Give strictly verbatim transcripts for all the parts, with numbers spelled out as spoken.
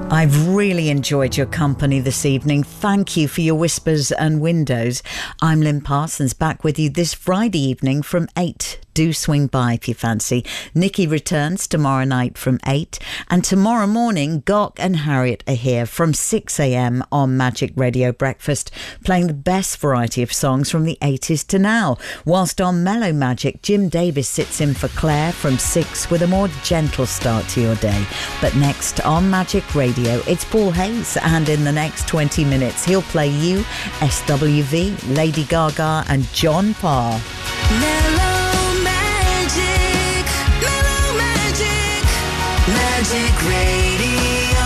I've really enjoyed your company this evening. Thank you for your whispers and windows. I'm Lynn Parsons, back with you this Friday evening from eight. Do swing by if you fancy. Nikki returns tomorrow night from eight. And tomorrow morning, Gok and Harriet are here from six a.m. on Magic Radio Breakfast, playing the best variety of songs from the eighties to now. Whilst on Mellow Magic, Jim Davis sits in for Claire from six with a more gentle start to your day. But next on Magic Radio, it's Paul Hayes. And in the next twenty minutes, he'll play you, S W V, Lady Gaga and John Parr. Mellow Magic, Mellow Magic, Magic Radio.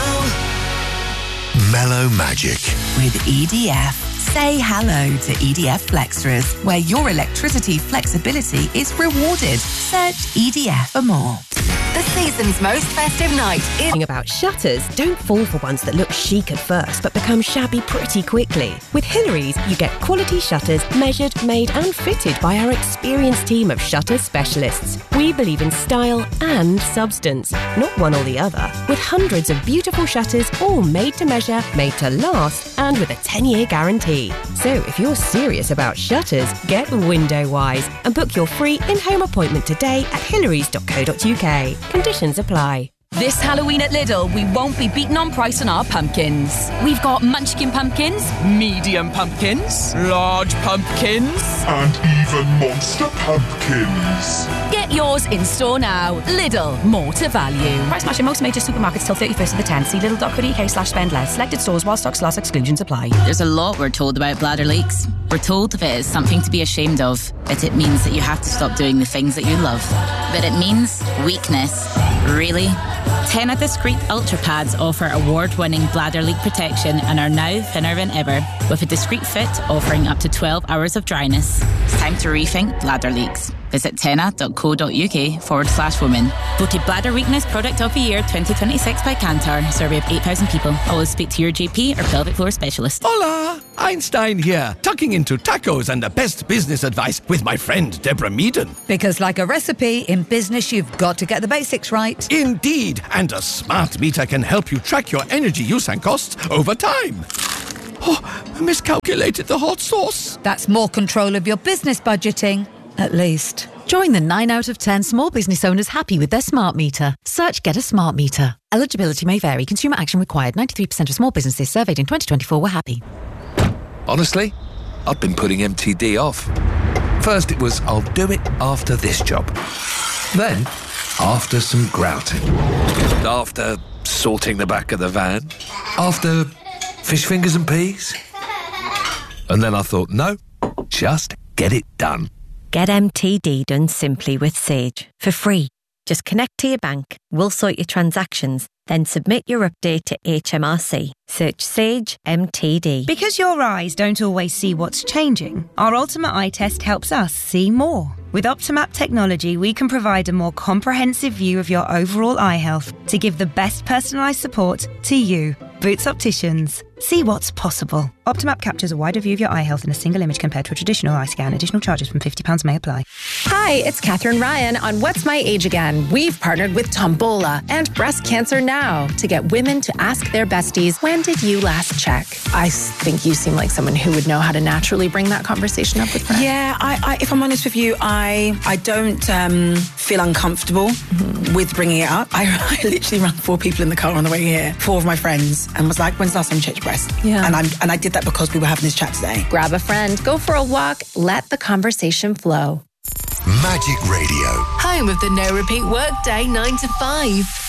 Mellow Magic. With E D F. Say hello to E D F Flextras, where your electricity flexibility is rewarded. Search E D F for more. The season's most festive night is... About shutters, don't fall for ones that look chic at first but become shabby pretty quickly. With Hillary's, you get quality shutters measured, made and fitted by our experienced team of shutter specialists. We believe in style and substance, not one or the other. With hundreds of beautiful shutters, all made to measure, made to last, and with a ten-year guarantee. So if you're serious about shutters, get Window Wise and book your free in-home appointment today at hillarys dot co dot uk. Conditions apply. This Halloween at Lidl, we won't be beaten on price on our pumpkins. We've got munchkin pumpkins, medium pumpkins, large pumpkins, and even monster pumpkins. Get yours in store now. Lidl, more to value. Price match in most major supermarkets till thirty-first of the tenth. See lidl dot co dot uk slash spend less. Selected stores while stocks last, exclusions apply. There's a lot we're told about bladder leaks. We're told that it's something to be ashamed of, that it means that you have to stop doing the things that you love. But it means weakness. Really? Tena Discreet Ultra Pads offer award-winning bladder leak protection and are now thinner than ever, with a discreet fit offering up to twelve hours of dryness. It's time to rethink bladder leaks. Visit tena dot co dot uk forward slash women. Voted Bladder Weakness Product of the Year twenty twenty-six by Kantar. Survey of eight thousand people. Always speak to your G P or pelvic floor specialist. Hola! Einstein here, tucking into tacos and the best business advice with my friend Deborah Meaden. Because like a recipe, in business you've got to get the basics right. Indeed, and a smart meter can help you track your energy use and costs over time. Oh, I miscalculated the hot sauce. That's more control of your business budgeting, at least. Join the nine out of ten small business owners happy with their smart meter. Search Get a Smart Meter. Eligibility may vary. Consumer action required. ninety-three percent of small businesses surveyed in twenty twenty-four were happy. Honestly, I've been putting M T D off. First it was, I'll do it after this job. Then, after some grouting. After sorting the back of the van. After fish fingers and peas. And then I thought, no, just get it done. Get M T D done simply with Sage, for free. Just connect to your bank, we'll sort your transactions, then submit your update to H M R C. Search Sage M T D. Because your eyes don't always see what's changing, our Ultimate Eye Test helps us see more. With Optimap technology, we can provide a more comprehensive view of your overall eye health to give the best personalised support to you. Boots Opticians. See what's possible. Optimap captures a wider view of your eye health in a single image compared to a traditional eye scan. Additional charges from fifty pounds may apply. Hi, it's Catherine Ryan on What's My Age Again. We've partnered with Tombola and Breast Cancer Now to get women to ask their besties, when did you last check? I think you seem like someone who would know how to naturally bring that conversation up with friends. Yeah, I, I, if I'm honest with you, I, I don't um, feel uncomfortable mm-hmm. with bringing it up. I, I literally ran four people in the car on the way here, four of my friends, and was like, when's the last time you checked your breast? Yeah. And, I'm, and I did that because we were having this chat today. Grab a friend, go for a walk, let the conversation flow. Magic Radio. Home of the no repeat workday nine to five.